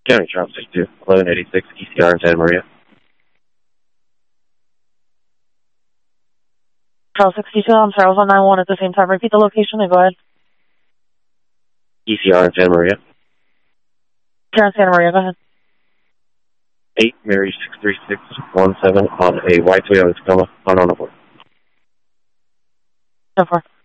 County Traffic 62, 1186 ECR in Santa Maria. Charles 62, I'm sorry, I was on 911 at the same time. Repeat the location and go ahead. ECR in Santa Maria. Here in Santa Maria, go ahead. 8 Mary 63617 on a white Toyota Tacoma, unknown number. So far.